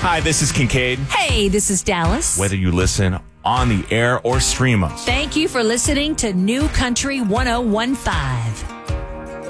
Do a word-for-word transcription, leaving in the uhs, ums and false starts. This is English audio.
Hi, this is Kincaid. Hey, this is Dallas. Whether you listen on the air or stream us. Thank you for listening to New Country ten fifteen.